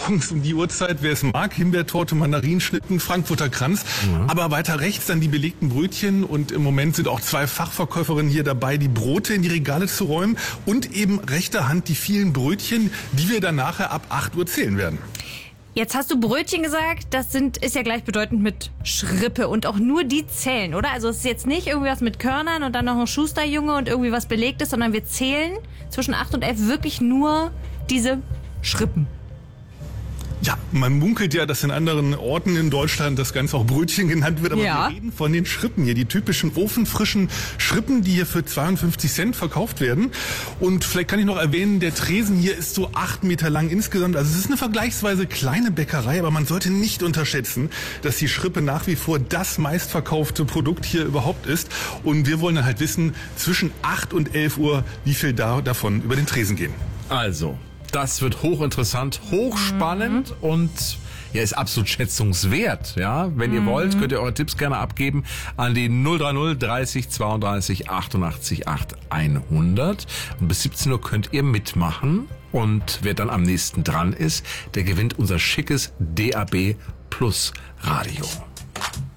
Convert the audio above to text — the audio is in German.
morgens um die Uhrzeit, wer es mag, Himbeertorte, Mandarinschnitten, Frankfurter Kranz. Aber weiter rechts dann die belegten Brötchen und im Moment sind auch 2 Fachverkäuferinnen hier dabei, die Brote in die Regale zu räumen und eben rechter Hand die vielen Brötchen, die wir dann nachher ab 8 Uhr zählen werden. Jetzt hast du Brötchen gesagt, das ist ja gleichbedeutend mit Schrippe und auch nur die zählen, oder? Also es ist jetzt nicht irgendwie was mit Körnern und dann noch ein Schusterjunge und irgendwie was Belegtes, sondern wir zählen zwischen 8 und 11 wirklich nur diese Schrippen. Ja, man munkelt ja, dass in anderen Orten in Deutschland das Ganze auch Brötchen genannt wird, aber Ja. wir reden von den Schrippen hier, die typischen ofenfrischen Schrippen, die hier für 52 Cent verkauft werden. Und vielleicht kann ich noch erwähnen, der Tresen hier ist so 8 Meter lang insgesamt. Also es ist eine vergleichsweise kleine Bäckerei, aber man sollte nicht unterschätzen, dass die Schrippe nach wie vor das meistverkaufte Produkt hier überhaupt ist. Und wir wollen dann halt wissen, zwischen 8 und 11 Uhr, wie viel davon über den Tresen gehen. Also, das wird hochinteressant, hochspannend und ja, ist absolut schätzungswert. Ja, wenn ihr wollt, könnt ihr eure Tipps gerne abgeben an die 030 30 32 88 8 100. Und bis 17 Uhr könnt ihr mitmachen. Und wer dann am nächsten dran ist, der gewinnt unser schickes DAB Plus Radio.